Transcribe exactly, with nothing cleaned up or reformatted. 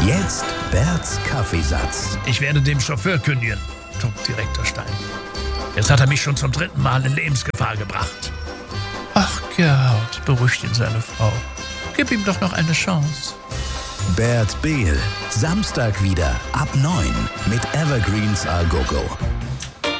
Jetzt Berts Kaffeesatz. Ich werde dem Chauffeur kündigen, tobt Direktor Stein. Jetzt hat er mich schon zum dritten Mal in Lebensgefahr gebracht. Ach, Gerhard, beruhigt ihn seine Frau. Gib ihm doch noch eine Chance. Bert Behl, Samstag wieder ab neun mit Evergreens A Go Go.